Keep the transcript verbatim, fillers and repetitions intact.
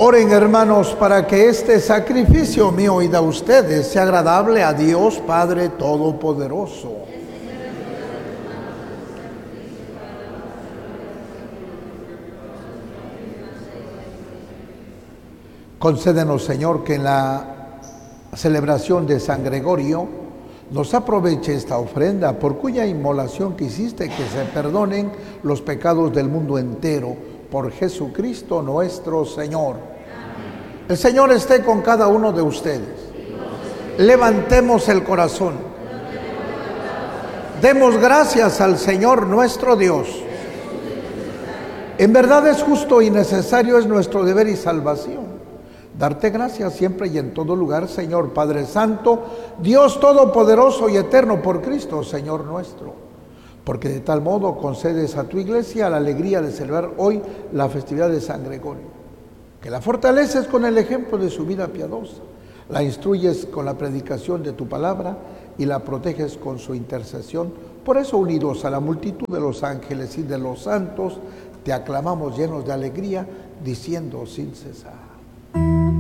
Oren, hermanos, para que este sacrificio mío y de ustedes sea agradable a Dios Padre Todopoderoso. Concédenos, Señor, que en la celebración de San Gregorio nos aproveche esta ofrenda, por cuya inmolación quisiste que se perdonen los pecados del mundo entero, por Jesucristo nuestro Señor. Amén. El Señor esté con cada uno de ustedes. Levantemos el corazón. Demos gracias al Señor nuestro Dios. En verdad es justo y necesario, es nuestro deber y salvación darte gracias siempre y en todo lugar, Señor Padre Santo, Dios Todopoderoso y Eterno, por Cristo, Señor nuestro. Porque de tal modo concedes a tu iglesia la alegría de celebrar hoy la festividad de San Gregorio, que la fortaleces con el ejemplo de su vida piadosa, la instruyes con la predicación de tu palabra y la proteges con su intercesión. Por eso, unidos a la multitud de los ángeles y de los santos, te aclamamos llenos de alegría, diciendo sin cesar: